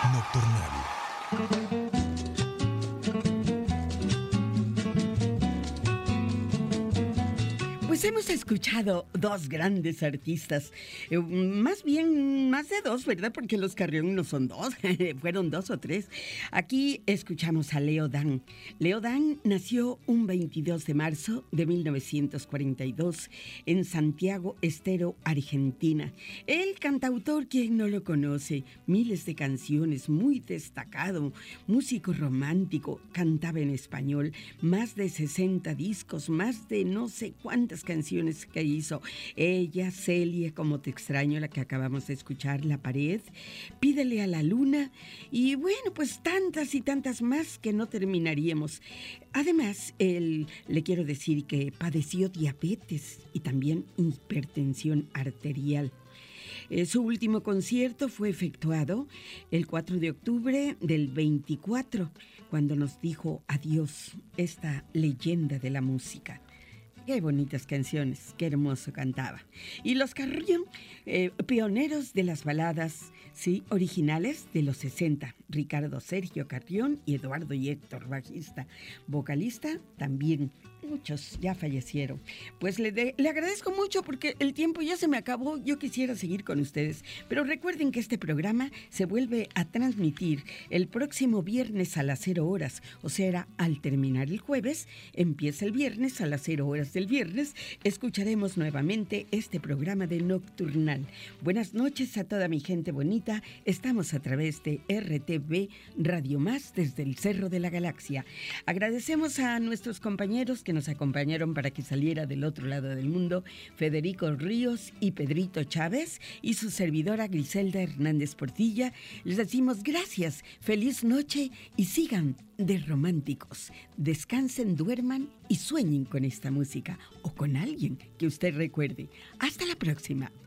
Nocturnal. Pues hemos escuchado dos grandes artistas, más bien más de dos, ¿verdad? Porque los Carrión no son dos, fueron dos o tres. Aquí escuchamos a Leo Dan. Leo Dan nació un 22 de marzo de 1942 en Santiago Estero, Argentina. El cantautor, quien no lo conoce, miles de canciones, muy destacado, músico romántico, cantaba en español, más de 60 discos, más de no sé cuántas canciones que hizo. Ella, Celia, Como te extraño, la que acabamos de escuchar, La pared, Pídele a la luna y bueno, pues tantas y tantas más que no terminaríamos. Además, él, le quiero decir que padeció diabetes y también hipertensión arterial. Su último concierto fue efectuado el 4 de octubre del 24, cuando nos dijo adiós esta leyenda de la música. Qué bonitas canciones, qué hermoso cantaba. Y los Carrión, pioneros de las baladas, sí, originales de los 60. Ricardo Sergio Carrión y Eduardo y Héctor, bajista. Vocalista también. Muchos ya fallecieron. Pues le agradezco mucho porque el tiempo ya se me acabó. Yo quisiera seguir con ustedes. Pero recuerden que este programa se vuelve a transmitir el próximo viernes a las 0 horas. O sea, al terminar el jueves, empieza el viernes a las 0 horas del viernes. Escucharemos nuevamente este programa de Nocturnal. Buenas noches a toda mi gente bonita. Estamos a través de RTV Radio Más desde el Cerro de la Galaxia. Agradecemos a nuestros compañeros que nos acompañaron para que saliera del otro lado del mundo, Federico Ríos y Pedrito Chávez, y su servidora Griselda Hernández Portilla. Les decimos gracias, feliz noche y sigan de románticos. Descansen, duerman y sueñen con esta música o con alguien que usted recuerde. Hasta la próxima.